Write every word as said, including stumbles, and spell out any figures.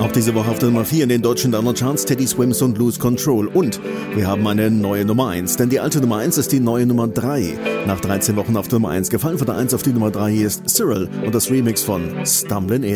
Auch diese Woche auf der Nummer vier in den deutschen Download-Charts Teddy Swims und Lose Control. Und wir haben eine neue Nummer eins, denn die alte Nummer eins ist die neue Nummer drei. Nach dreizehn Wochen auf der Nummer eins gefallen von der eins auf die Nummer drei. Hier ist Cyril und das Remix von Stumbling In.